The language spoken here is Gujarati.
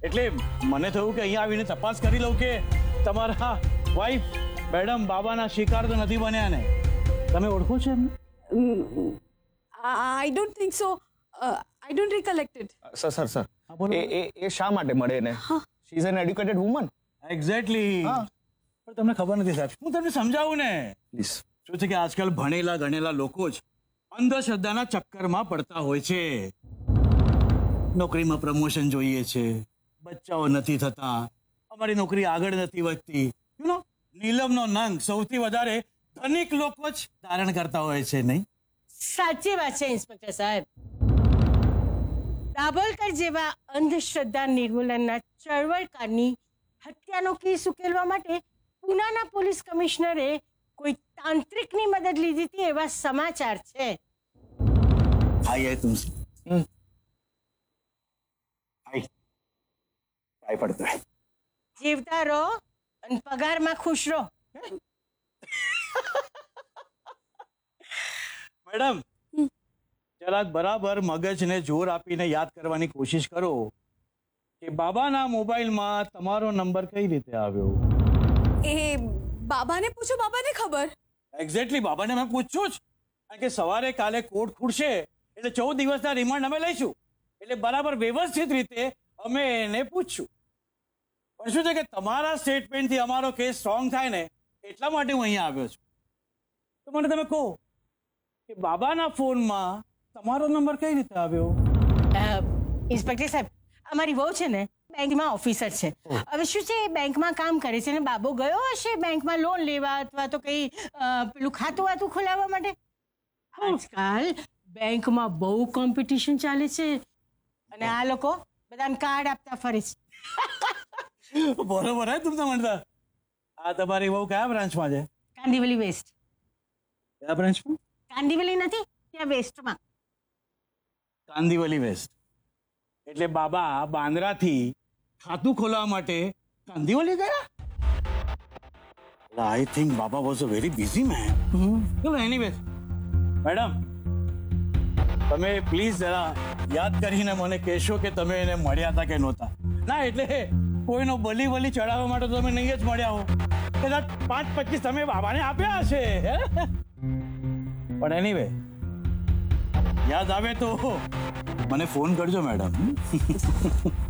એટલે મને થયું કે અહીંયા આવીને તપાસ કરી લઉં કે તમારા વાઈફ મેડમ બાબાના શિકાર તો નથી બન્યા ને. તમે ઓળખો છો એમને? I don't think so. I don't recollect it. Sir એ શા માટે મળે ને? She is an educated woman. Exactly. પણ તમને ખબર નથી સાહેબ, હું તમને સમજાવું ને. પ્લીઝ. શું છે કે આજકાલ ભણેલા ગણેલા લોકો જ અંધશ્રદ્ધાના ચક્કરમાં પડતા હોય છે. નોકરીમાં પ્રમોશન જોઈએ છે, બચ્ચાઓ નથી થતા, અમારી નોકરી આગળ નથી વધતી. યુ નો, નીલમનો નંગ સૌથી વધારે ધનિક લોકો જ ધારણ કરતા હોય છે, નહીં? સાચી વાત છે ઇન્સ્પેક્ટર સાહેબ. દાભોલકર જેવા અંધશ્રદ્ધા નિર્મૂલનના ચળવળકારની હત્યાનો કેસ ઉકેલવા માટે પુનાના પોલીસ કમિશનરે કોઈ તાંત્રિકની મદદ લીધી હતી એવા સમાચાર છે. આઈ તુમસે આઈ પડતો હૈ. જીવતા રહો અને પગારમાં ખુશ રહો. મેડમ, જરાક બરાબર મગજને જોર આપીને યાદ કરવાની કોશિશ કરો કે બાબાના મોબાઈલમાં તમારો નંબર કઈ રીતે આવ્યો. એ બાબાને પૂછો, બાબાને ખબર. એક્ઝેક્ટલી, બાબાને મેં પૂછ્યું જ. કારણ કે સવારે કાલે કોર્ટ ખુલશે એટલે 14 દિવસના રિમાન્ડ અમે લઈશું, એટલે બરાબર વ્યવસ્થિત રીતે અમે એને પૂછશું. પણ શું છે કે તમારા સ્ટેટમેન્ટથી અમારો કેસ સ્ટ્રોંગ થાય ને, એટલા માટે હું અહીંયા આવ્યો છું. તો મને તમે કહો કે બાબાના ફોનમાં તમારો નંબર કઈ રીતે આવ્યો? ઇન્સ્પેક્ટર સાહેબ, અમારી વહુ છે ને બેંકમાં ઓફિસર છે. હવે શું છે, બેંકમાં કામ કરે છે ને બાબો ગયો હશે બેંકમાં લોન લેવા અથવા તો કઈ પેલું ખાતું વાતું ખોલાવવા માટે. આજકાલ બેંકમાં બહુ કોમ્પિટિશન ચાલે છે અને આ લોકો બધાને કાર્ડ આપતા ફરે છે. બરોબર હે તુમ સમજતા. આ તમારી વહુ કયા બ્રાન્ચમાં છે? કાંદીવલી વેસ્ટ. કયા બ્રાન્ચમાં? કાંદીવલી નથી, ત્યાં વેસ્ટમાં. કાંદીવલી વેસ્ટ. એટલે બાબા બાંદ્રાથી ખાતું ખોલાવવા માટે કાંદીવલી ગયા? I think Baba was a very busy main. ચલો એનીવે, મેડમ તમે પ્લીઝ જરા યાદ કરીને મને કહેશો કે તમે એને મળ્યા હતા કે નહોતા. ના એટલે કોઈનો બલી બલી ચડાવવા માટે તો તમે નહીં જ મળ્યા હો, કદાચ 5-25 તમે બાબાને આપ્યા હશે. પણ એનીવે, યાદ આવે તો મને ફોન કરજો મેડમ.